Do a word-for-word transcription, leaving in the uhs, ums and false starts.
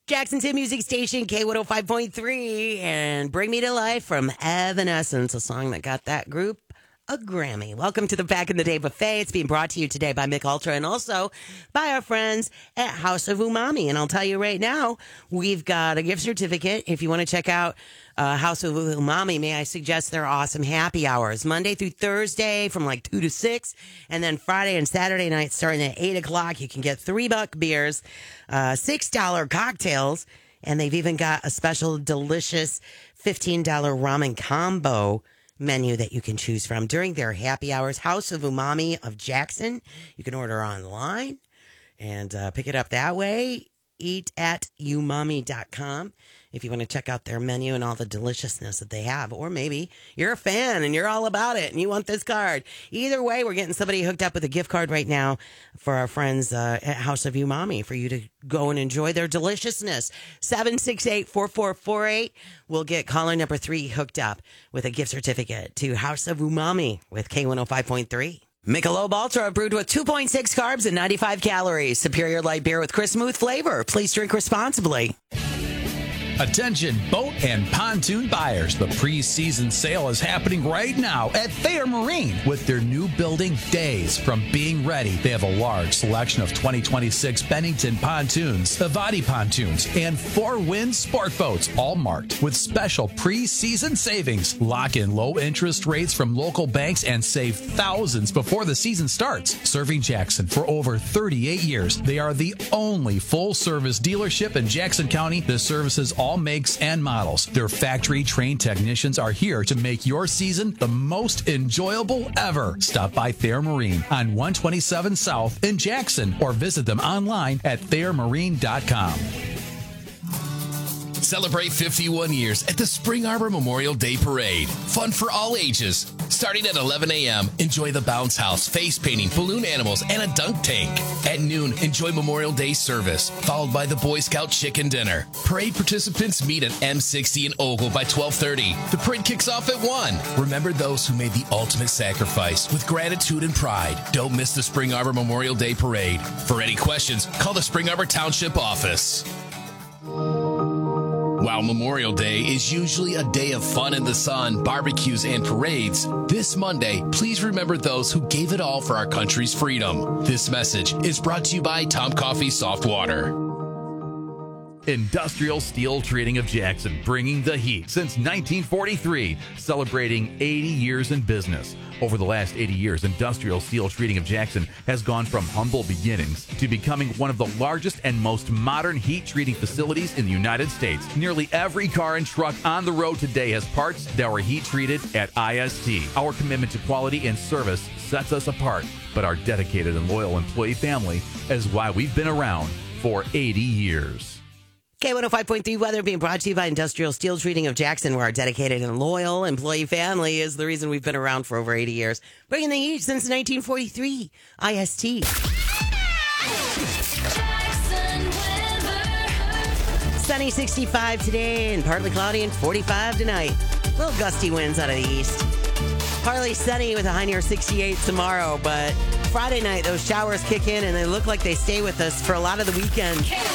Jackson's hit music station, K one oh five point three, and Bring Me to Life from Evanescence, a song that got that group a Grammy. Welcome to the Back in the Day Buffet. It's being brought to you today by Mick Ultra and also by our friends at House of Umami. And I'll tell you right now, we've got a gift certificate. If you want to check out uh, House of Umami, may I suggest their awesome happy hours, Monday through Thursday from like two to six. And then Friday and Saturday night starting at eight o'clock. You can get three buck beers, uh, six dollar cocktails, and they've even got a special delicious fifteen dollar ramen combo menu that you can choose from during their happy hours. House of Umami of Jackson. You can order online and uh, pick it up that way. eat at umami dot com if you want to check out their menu and all the deliciousness that they have. Or maybe you're a fan and you're all about it and you want this card. Either way, we're getting somebody hooked up with a gift card right now for our friends uh, at House of Umami for you to go and enjoy their deliciousness. seven six eight, four four four eight. We'll get caller number three hooked up with a gift certificate to House of Umami with K one oh five point three. Michelob Ultra, brewed with two point six carbs and ninety-five calories. Superior light beer with crisp, smooth flavor. Please drink responsibly. Attention boat and pontoon buyers. The pre-season sale is happening right now at Thayer Marine with their new building Days from Being Ready. They have a large selection of twenty twenty-six Bennington pontoons, Avati pontoons, and Four Wind sport boats, all marked with special pre-season savings. Lock in low interest rates from local banks and save thousands before the season starts. Serving Jackson for over thirty-eight years, they are the only full-service dealership in Jackson County that services all all makes and models. Their factory-trained technicians are here to make your season the most enjoyable ever. Stop by Thayer Marine on one twenty-seven South in Jackson or visit them online at thayer marine dot com. Celebrate fifty-one years at the Spring Arbor Memorial Day Parade. Fun for all ages. Starting at eleven a.m., enjoy the bounce house, face painting, balloon animals, and a dunk tank. At noon, enjoy Memorial Day service, followed by the Boy Scout chicken dinner. Parade participants meet at M sixty in Ogle by twelve thirty. The parade kicks off at one. Remember those who made the ultimate sacrifice with gratitude and pride. Don't miss the Spring Arbor Memorial Day Parade. For any questions, call the Spring Arbor Township office. While Memorial Day is usually a day of fun in the sun, barbecues, and parades, this Monday, please remember those who gave it all for our country's freedom. This message is brought to you by Tom Coffee Soft Water. Industrial Steel Treating of Jackson, bringing the heat since nineteen forty-three, celebrating eighty years in business. Over the last eighty years, Industrial Steel Treating of Jackson has gone from humble beginnings to becoming one of the largest and most modern heat treating facilities in the United States. Nearly every car and truck on the road today has parts that were heat treated at I S T. Our commitment to quality and service sets us apart, but our dedicated and loyal employee family is why we've been around for eighty years. K one oh five point three weather being brought to you by Industrial Steel Treating of Jackson, where our dedicated and loyal employee family is the reason we've been around for over eighty years. Bringing the heat since nineteen forty-three. I S T. Sunny sixty-five today and partly cloudy and forty-five tonight. Little gusty winds out of the east. Partly sunny with a high near sixty-eight tomorrow, but Friday night those showers kick in and they look like they stay with us for a lot of the weekend.